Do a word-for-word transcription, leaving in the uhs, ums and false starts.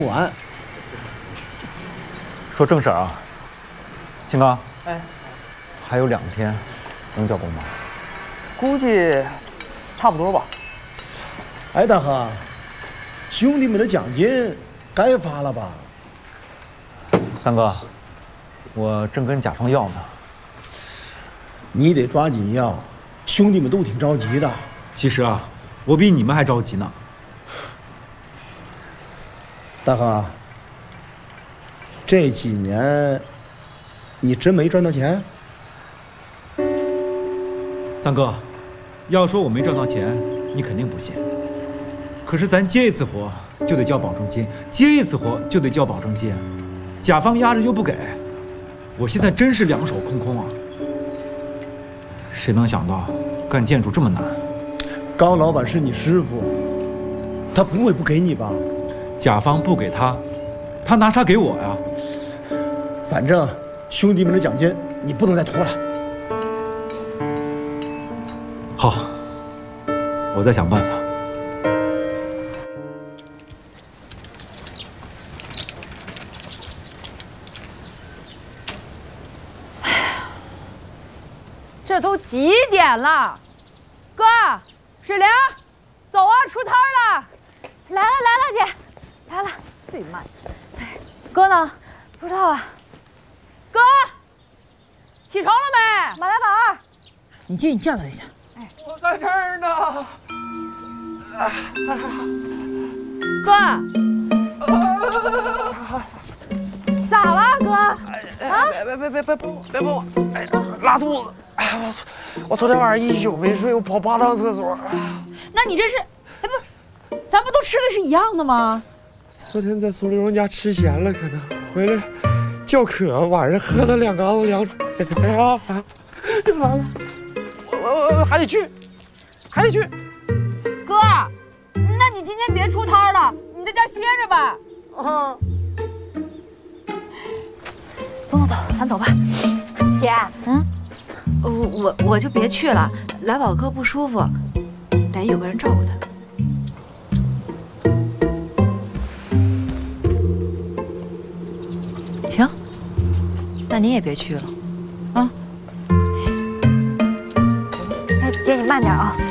完。 说正事儿啊，秦刚， 哎， 还有两天能交工吗？ 估计差不多吧。 哎，大河，兄弟们的奖金该发了吧？ 三哥，我正跟甲方要呢。 你得抓紧要，兄弟们都挺着急的。 其实啊，我比你们还着急呢。 大河，这几年你真没赚到钱？ 三哥，要说我没赚到钱，你肯定不信。可是咱接一次活就得交保证金，接一次活就得交保证金，甲方压着又不给，我现在真是两手空空啊！谁能想到干建筑这么难？ 高老板是你师傅，他不会不给你吧？ 甲方不给他，他拿啥给我呀？ 反正兄弟们的奖金你不能再拖了。 好，我再想办法。 这都几点了？哥，水莲，走啊，出摊了！来了来了，姐，来了，最慢。哎，哥呢？不知道啊。哥，起床了没？马来宝， 你进去叫他一下。 哎， 我在这儿呢。啊， 哥，咋了，哥？啊！ 别别别别别别碰我！哎，拉肚子！哎，我我昨天晚上一宿没睡，我跑八趟厕所。 那你这是，哎，不是，咱不都吃的是一样的吗？ 昨天在苏丽蓉家吃咸了，可能回来叫渴，晚上喝了两缸子凉水。哎呀，完了，我我我还得去，还得去。 哥，那你今天别出摊了，你在家歇着吧。 啊。 走走走，咱走吧。 姐， 嗯， 我我我就别去了，来宝哥不舒服，得有个人照顾他。 行，那你也别去了，啊。 哎，姐你慢点啊。